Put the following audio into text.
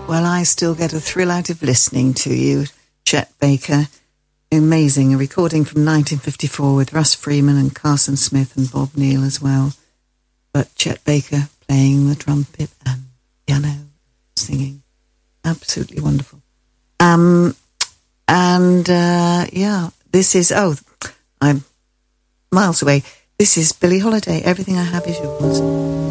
Well, I still get a thrill out of listening to you, Chet Baker. Amazing. A recording from 1954 with Russ Freeman and Carson Smith and Bob Neal as well. But Chet Baker playing the trumpet and piano, singing. Absolutely wonderful. This is, I'm miles away. This is Billie Holiday, Everything I Have Is Yours.